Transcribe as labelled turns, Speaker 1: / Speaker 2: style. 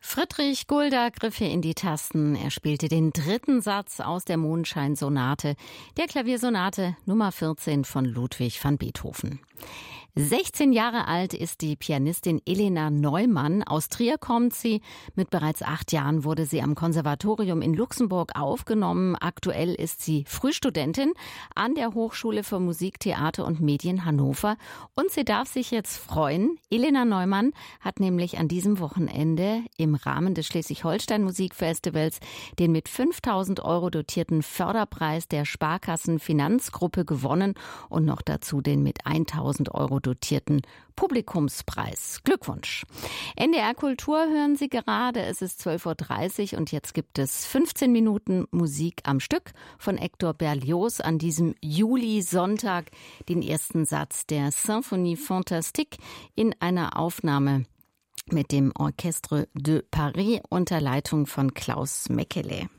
Speaker 1: Friedrich Gulda griff hier in die Tasten. Er spielte den dritten Satz aus der Mondscheinsonate, der Klaviersonate Nummer 14 von Ludwig van Beethoven. 16 Jahre alt ist die Pianistin Elena Neumann. Aus Trier kommt sie. Mit bereits 8 Jahren wurde sie am Konservatorium in Luxemburg aufgenommen. Aktuell ist sie Frühstudentin an der Hochschule für Musik, Theater und Medien Hannover. Und sie darf sich jetzt freuen. Elena Neumann hat nämlich an diesem Wochenende im Rahmen des Schleswig-Holstein Musikfestivals den mit 5.000 € dotierten Förderpreis der Sparkassen Finanzgruppe gewonnen und noch dazu den mit 1.000 € dotierten Publikumspreis. Glückwunsch. NDR Kultur hören Sie gerade. Es ist 12.30 Uhr und jetzt gibt es 15 Minuten Musik am Stück von Hector Berlioz an diesem Juli-Sonntag. Den ersten Satz der Symphonie Fantastique in einer Aufnahme mit dem Orchestre de Paris unter Leitung von Klaus Mekele.